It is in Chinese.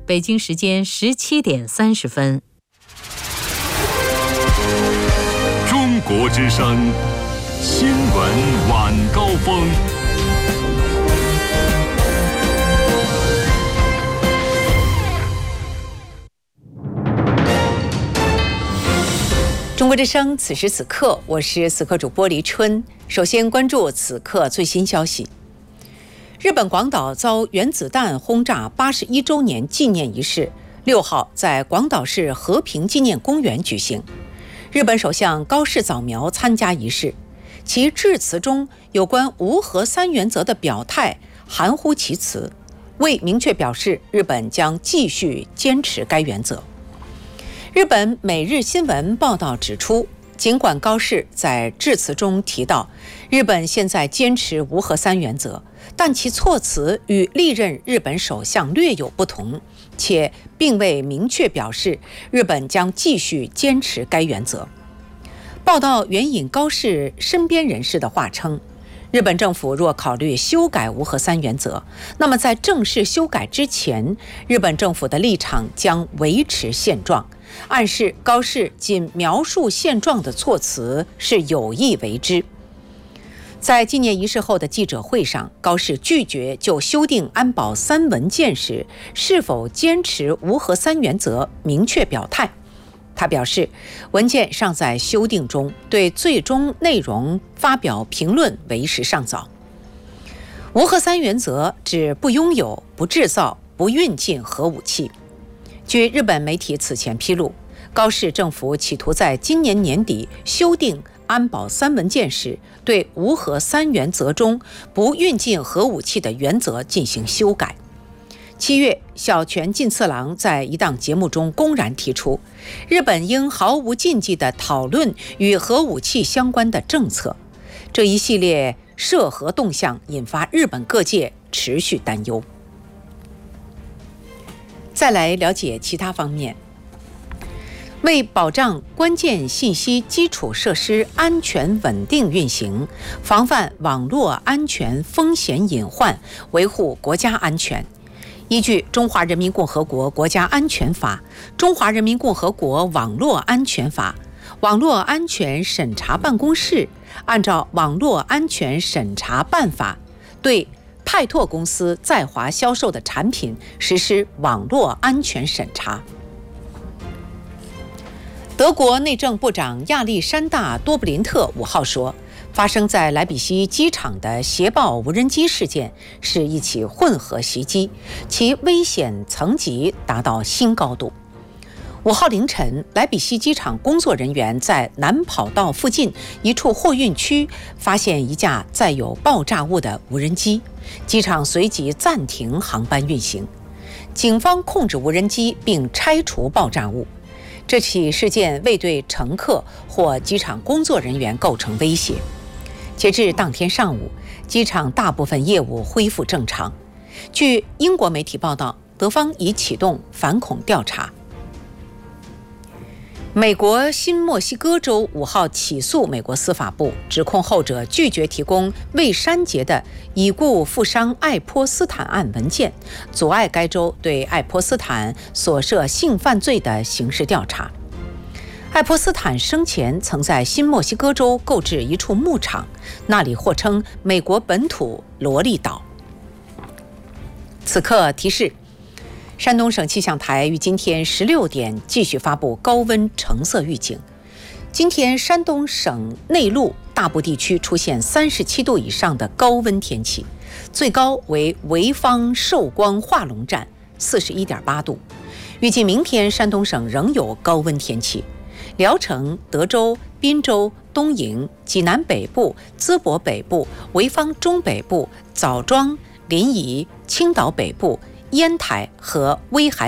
北京时间17点30分。 中国之声新闻晚高峰。 中国之声，此时此刻，我是此刻主播黎春。首先关注此刻最新消息。日本广岛遭原子弹轰炸81周年纪念仪式6号在广岛市和平纪念公园举行。日本首相高市早苗参加仪式，其致辞中有关无核三原则的表态含糊其辞，未明确表示日本将继续坚持该原则。日本每日新闻报道指出，尽管高市在致辞中提到日本现在坚持无核三原则，但其措辞与历任日本首相略有不同，且并未明确表示日本将继续坚持该原则。报道援引高市身边人士的话称，日本政府若考虑修改无核三原则，那么在正式修改之前，日本政府的立场将维持现状，暗示高市仅描述现状的措辞是有意为之。在纪念仪式后的记者会上，高市拒绝就修订安保3文件时是否坚持无核三原则明确表态。他表示，文件尚在修订中，对最终内容发表评论为时尚早。无核三原则指不拥有、不制造、不运进核武器。据日本媒体此前披露，高市政府企图在今年年底修订安保3文件时，对无核三原则中不运进核武器的原则进行修改。7月，小泉进次郎在一档节目中公然提出，日本应毫无禁忌地讨论与核武器相关的政策。这一系列涉核动向引发日本各界持续担忧。再来了解其他方面。为保障关键信息基础设施安全稳定运行，防范网络安全风险隐患，维护国家安全，依据《中华人民共和国国家安全法》、《中华人民共和国网络安全法》，网络安全审查办公室按照《网络安全审查办法》对派拓公司在华销售的产品实施网络安全审查。德国内政部长亚历山大·多布林特5号说，发生在莱比锡机场的捷豹无人机事件是一起混合袭击，其危险层级达到新高度。5号凌晨，莱比锡机场工作人员在南跑道附近一处货运区发现一架载有爆炸物的无人机，机场随即暂停航班运行。警方控制无人机并拆除爆炸物。这起事件未对乘客或机场工作人员构成威胁。截至当天上午，机场大部分业务恢复正常。据英国媒体报道，德方已启动反恐调查。美国新墨西哥州5号起诉美国司法部，指控后者拒绝提供未删节的已故富商爱泼斯坦案文件，阻碍该州对爱泼斯坦所涉性犯罪的刑事调查。爱泼斯坦生前曾在新墨西哥州购置一处牧场，那里或称美国本土罗利岛。此刻提示，山东省气象台于今天16点继续发布高温橙色预警。今天山东省内陆大部地区出现37度以上的高温天气，最高为潍坊寿光化龙站41.8度。预计明天山东省仍有高温天气，聊城、德州、滨州、东营、济南北部、淄博北部、潍坊中北部、枣庄、临沂、青岛北部、烟台和威海